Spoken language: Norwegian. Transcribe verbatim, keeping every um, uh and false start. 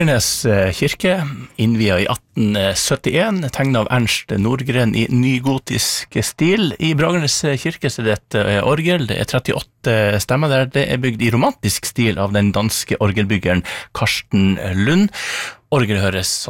Bragernes kirke, innviet i atten syttien, tegnet av Ernst Nordgren i nygotisk stil. I Bragernes kirke så er det et orgel, det er trettiåtte stemmer der. Det er bygd i romantisk stil av den danske orgelbyggeren Karsten Lund. Orgelet høres